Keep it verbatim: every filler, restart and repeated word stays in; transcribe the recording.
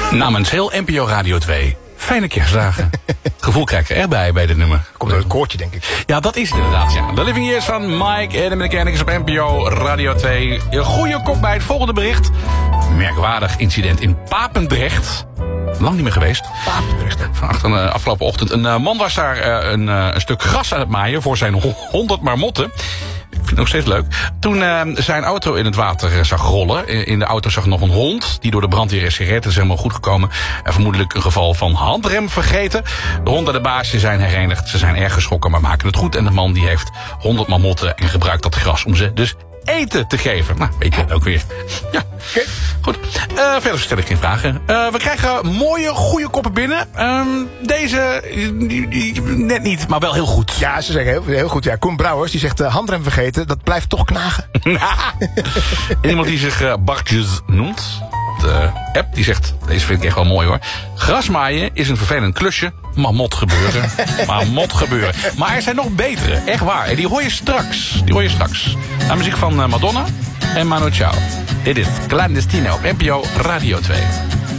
Namens heel N P O Radio twee. Fijne kerstdagen. Het gevoel krijg ik er echt bij, bij dit nummer. Komt door het koortje, denk ik. Ja, dat is het inderdaad, ja. The Living Years van Mike en de Mechanics op N P O Radio twee. Een goede kop bij het volgende bericht. Merkwaardig incident in Papendrecht. Lang niet meer geweest. Papendrecht. Van uh, afgelopen ochtend. Een uh, man was daar uh, een, uh, een stuk gras aan het maaien voor zijn honderd marmotten. Ik vind het nog steeds leuk. Toen uh, zijn auto in het water zag rollen. In de auto zag nog een hond die door de brandweer is gered. Dat is helemaal goed gekomen. En vermoedelijk een geval van handrem vergeten. De hond en de baasje zijn herenigd. Ze zijn erg geschrokken, maar maken het goed. En de man die heeft honderd marmotten en gebruikt dat gras om ze dus eten te geven. Nou, weet je het ook weer. Ja, okay. Goed. Uh, verder stel ik geen vragen. Uh, we krijgen mooie, goede koppen binnen. Uh, deze, die, die, net niet, maar wel heel goed. Ja, ze zeggen heel, heel goed. Ja, Koen Brouwers, die zegt uh, handrem vergeten. Dat blijft toch knagen. Iemand die zich uh, Bartjes noemt. De app, die zegt, deze vind ik echt wel mooi hoor. Grasmaaien is een vervelend klusje. Maar mot gebeuren. maar mot gebeuren. Maar er zijn nog betere, echt waar. En die hoor je straks. Die hoor je straks. Na muziek van uh, Madonna en Manu Chao. Dit is Clandestino op N P O Radio twee.